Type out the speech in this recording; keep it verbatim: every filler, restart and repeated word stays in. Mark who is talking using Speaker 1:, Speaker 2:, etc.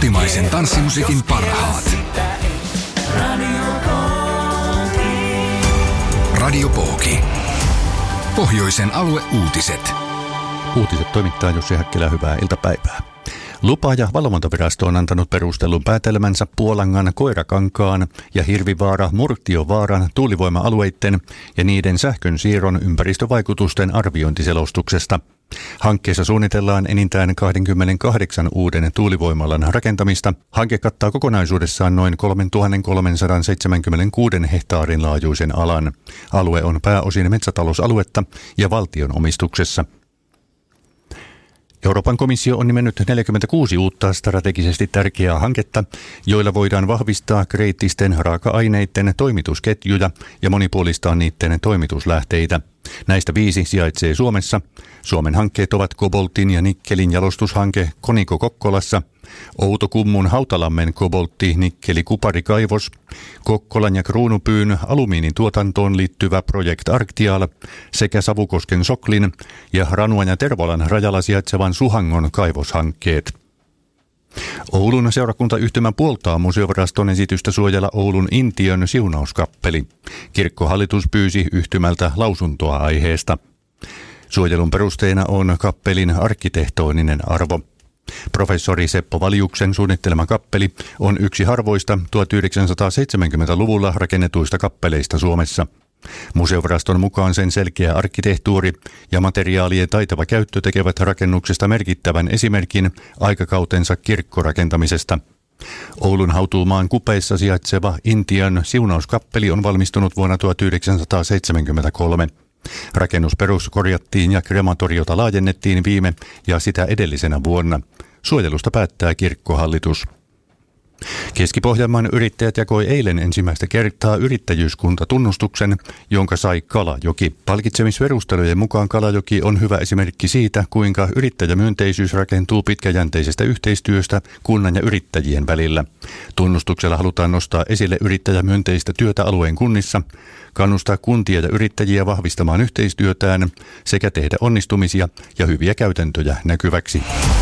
Speaker 1: Kotimaisen tanssimusiikin parhaat. Radio Pooki. Pohjoisen alueuutiset.
Speaker 2: Uutiset toimittaa Jussi Häkkilä, hyvää iltapäivää. Lupa- ja valvontavirasto on antanut perustellun päätelmänsä Puolangan, Koirakankaan ja Hirvivaara-Murtiovaaran tuulivoima-alueiden ja niiden sähkön siirron ympäristövaikutusten arviointiselostuksesta. Hankkeessa suunnitellaan enintään kaksikymmentäkahdeksan uuden tuulivoimalan rakentamista. Hanke kattaa kokonaisuudessaan noin kolmetuhatta kolmesataaseitsemänkymmentäkuusi hehtaarin laajuisen alan. Alue on pääosin metsätalousaluetta ja valtion omistuksessa. Euroopan komissio on nimennyt neljäkymmentäkuusi uutta strategisesti tärkeää hanketta, joilla voidaan vahvistaa kriittisten raaka-aineiden toimitusketjuja ja monipuolistaa niiden toimituslähteitä. Näistä viisi sijaitsee Suomessa. Suomen hankkeet ovat koboltin ja nikkelin jalostushanke Koniko Kokkolassa, Outokummun Hautalammen koboltti, nikkeli, kuparikaivos, Kokkolan ja Kruunupyyn alumiinin tuotantoon liittyvä Project Arctial sekä Savukosken Soklin ja Ranuan ja Tervolan rajalla sijaitsevan Suhangon kaivoshankkeet. Oulun seurakuntayhtymä puoltaa museoviraston esitystä suojella Oulun Intiön siunauskappeli. Kirkkohallitus pyysi yhtymältä lausuntoa aiheesta. Suojelun perusteena on kappelin arkkitehtoninen arvo. Professori Seppo Valjuksen suunnittelema kappeli on yksi harvoista tuhatyhdeksänsataaseitsemänkymmentäluvulla rakennetuista kappeleista Suomessa. Museoviraston mukaan sen selkeä arkkitehtuuri ja materiaalien taitava käyttö tekevät rakennuksesta merkittävän esimerkin aikakautensa kirkkorakentamisesta. Oulun Hautuumaan kupeissa sijaitseva Intian siunauskappeli on valmistunut vuonna tuhatyhdeksänsataaseitsemänkymmentäkolme. Rakennusperus korjattiin ja krematoriota laajennettiin viime ja sitä edellisenä vuonna. Suojelusta päättää kirkkohallitus. Keski-Pohjanmaan yrittäjät jakoi eilen ensimmäistä kertaa yrittäjyyskuntatunnustuksen, jonka sai Kalajoki. Palkitsemisperustelujen mukaan Kalajoki on hyvä esimerkki siitä, kuinka yrittäjämyönteisyys rakentuu pitkäjänteisestä yhteistyöstä kunnan ja yrittäjien välillä. Tunnustuksella halutaan nostaa esille yrittäjämyönteistä työtä alueen kunnissa, kannustaa kuntia ja yrittäjiä vahvistamaan yhteistyötään sekä tehdä onnistumisia ja hyviä käytäntöjä näkyväksi.